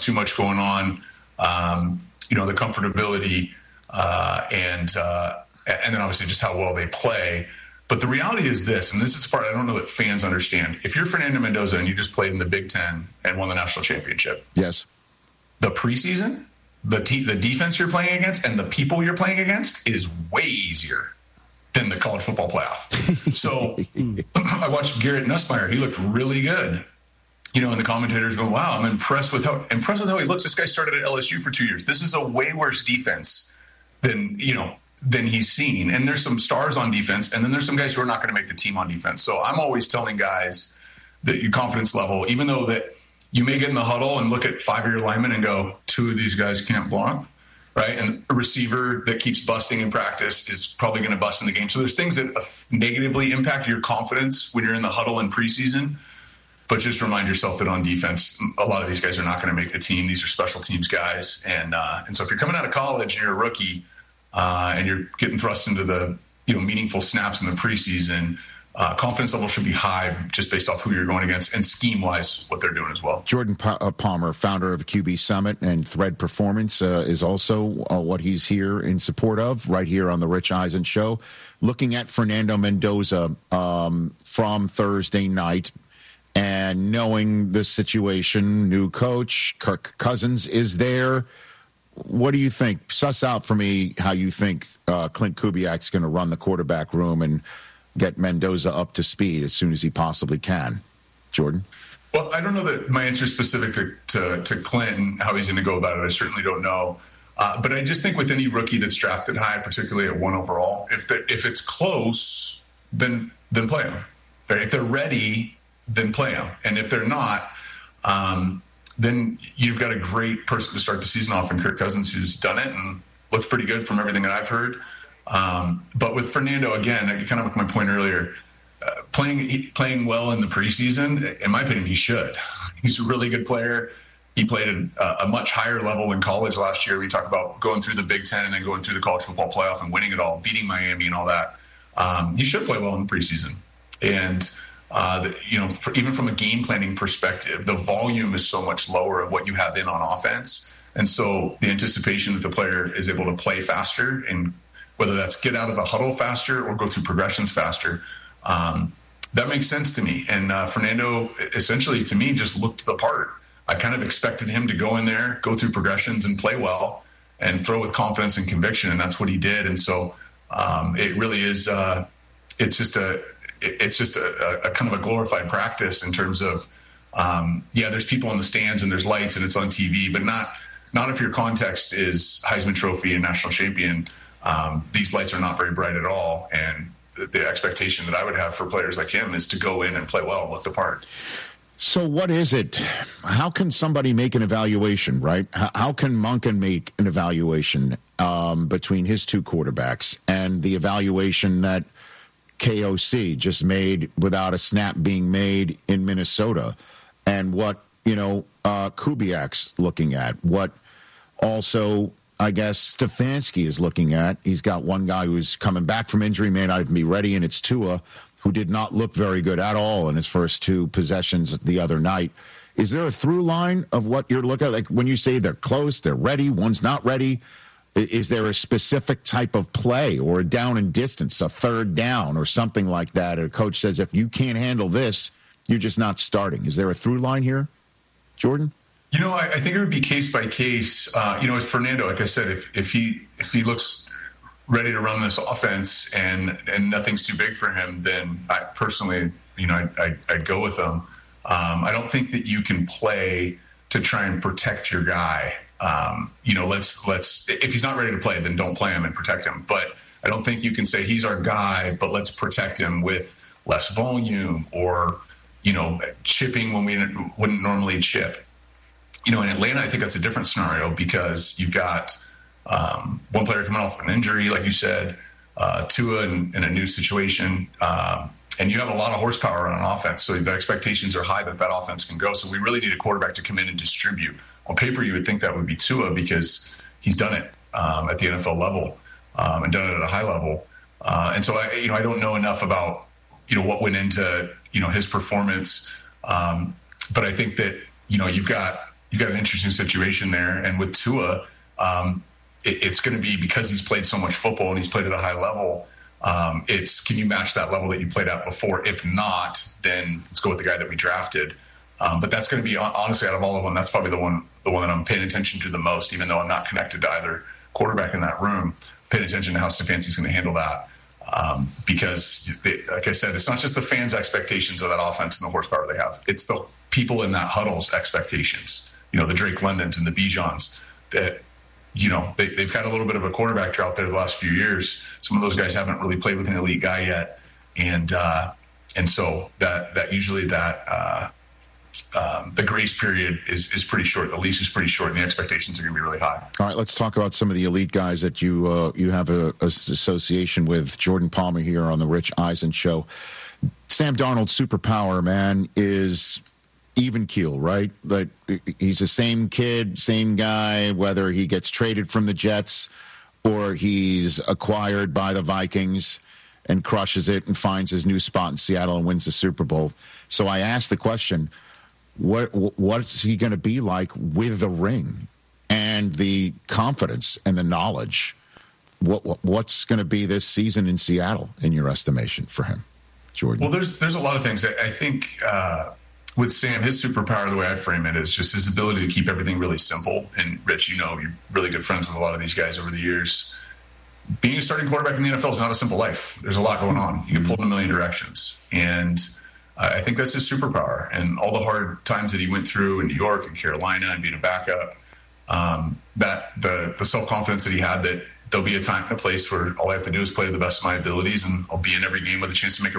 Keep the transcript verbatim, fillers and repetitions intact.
too much going on. Um, you know, the comfortability uh, and uh, and then obviously just how well they play. But the reality is this, and this is the part I don't know that fans understand. If you're Fernando Mendoza and you just played in the Big Ten and won the national championship, yes, the preseason, the te- the defense you're playing against and the people you're playing against is way easier than the college football playoff. So I watched Garrett Nussmeier. He looked really good. You know, and the commentators go, wow, I'm impressed with how impressed with how he looks. This guy started at L S U for two years. This is a way worse defense than, you know, than he's seen. And there's some stars on defense, and then there's some guys who are not going to make the team on defense. So I'm always telling guys that your confidence level, even though that you may get in the huddle and look at five-year linemen and go, two of these guys can't block, right? And a receiver that keeps busting in practice is probably going to bust in the game. So there's things that negatively impact your confidence when you're in the huddle in preseason. But just remind yourself that on defense, a lot of these guys are not going to make the team. These are special teams guys. And uh, and so if you're coming out of college and you're a rookie uh, and you're getting thrust into the you know meaningful snaps in the preseason, uh, confidence level should be high just based off who you're going against and scheme-wise what they're doing as well. Jordan Palmer, founder of Q B Summit and Thread Performance, uh, is also uh, what he's here in support of right here on the Rich Eisen Show. Looking at Fernando Mendoza um, from Thursday night, and knowing the situation, new coach, Kirk Cousins is there. What do you think? Suss out for me how you think uh, Clint Kubiak's going to run the quarterback room and get Mendoza up to speed as soon as he possibly can. Jordan? Well, I don't know that my answer is specific to, to, to Clinton, how he's going to go about it. I certainly don't know. Uh, but I just think with any rookie that's drafted high, particularly at one overall, if the, if it's close, then then play them. If they're ready, then play them. And if they're not, um, then you've got a great person to start the season off in Kirk Cousins, who's done it and looks pretty good from everything that I've heard. Um, but with Fernando, again, kind of like my point earlier, uh, playing playing well in the preseason, in my opinion, he should. He's a really good player. He played at a much higher level in college last year. We talk about going through the Big Ten and then going through the college football playoff and winning it all, beating Miami and all that. Um, he should play well in the preseason. And Uh, the, you know, for, even from a game planning perspective, the volume is so much lower of what you have in on offense. And so the anticipation that the player is able to play faster, and whether that's get out of the huddle faster or go through progressions faster, um, that makes sense to me. And uh, Fernando, essentially, to me, just looked the part. I kind of expected him to go in there, go through progressions and play well and throw with confidence and conviction. And that's what he did. And so um, it really is, uh, it's just a, it's just a, a kind of a glorified practice in terms of, um, yeah, there's people in the stands and there's lights and it's on T V, but not not if your context is Heisman Trophy and national champion. Um, these lights are not very bright at all. And the, the expectation that I would have for players like him is to go in and play well and look the part. So what is it? How can somebody make an evaluation, right? How, how can Monken make an evaluation um, between his two quarterbacks and the evaluation that K O C just made without a snap being made in Minnesota, and what, you know, uh, Kubiak's looking at, what also, I guess, Stefanski is looking at. He's got one guy who's coming back from injury, may not even be ready, and it's Tua, who did not look very good at all in his first two possessions the other night. Is there a through line of what you're looking at? Like when you say they're close, they're ready, one's not ready, is there a specific type of play or a down and distance, a third down or something like that? A coach says, if you can't handle this, you're just not starting. Is there a through line here, Jordan? You know, I, I think it would be case by case. Uh, you know, with Fernando, like I said, if, if he if he looks ready to run this offense and, and nothing's too big for him, then I personally, you know, I'd, I'd, I'd go with him. Um, I don't think that you can play to try and protect your guy. Um, you know, let's let's if he's not ready to play, then don't play him and protect him. But I don't think you can say he's our guy, but let's protect him with less volume or, you know, chipping when we wouldn't normally chip. You know, in Atlanta, I think that's a different scenario because you've got um, one player coming off an injury, like you said, uh, Tua in, in a new situation, um, and you have a lot of horsepower on offense. So the expectations are high that that offense can go. So we really need a quarterback to come in and distribute. On paper, you would think that would be Tua because he's done it um, at the N F L level um, and done it at a high level. Uh, and so, I, you know, I don't know enough about, you know, what went into, you know, his performance. Um, but I think that, you know, you've got you've got an interesting situation there. And with Tua, um, it, it's going to be because he's played so much football and he's played at a high level. Um, it's can you match that level that you played at before? If not, then let's go with the guy that we drafted. Um, but that's going to be, honestly, out of all of them, that's probably the one the one that I'm paying attention to the most, even though I'm not connected to either quarterback in that room. Paying attention to how Stefanski's going to handle that. Um, because, they, like I said, it's not just the fans' expectations of that offense and the horsepower they have. It's the people in that huddle's expectations. You know, the Drake Londons and the Bijans that, you know, they, they've had a little bit of a quarterback drought there the last few years. Some of those guys haven't really played with an elite guy yet. And uh, and so that that usually that uh, um, the grace period is, is pretty short. The leash is pretty short, and the expectations are going to be really high. All right, let's talk about some of the elite guys that you uh, you have a, a association with. Jordan Palmer here on the Rich Eisen Show. Sam Darnold's superpower, man, is even keel, right? But he's the same kid, same guy, whether he gets traded from the Jets or he's acquired by the Vikings and crushes it and finds his new spot in Seattle and wins the Super Bowl. So I asked the question, what what's he going to be like with the ring and the confidence and the knowledge? What, what what's going to be this season in Seattle, in your estimation, for him, Jordan? Well, there's there's a lot of things. I, I think uh, with Sam, his superpower, the way I frame it, is just his ability to keep everything really simple. And Rich, you know, you're really good friends with a lot of these guys over the years. Being a starting quarterback in the N F L is not a simple life. There's a lot going on. You get pulled in a million directions. And I think that's his superpower. And all the hard times that he went through in New York and Carolina and being a backup, um, that the, the self-confidence that he had that there'll be a time and a place where all I have to do is play to the best of my abilities, and I'll be in every game with a chance to make a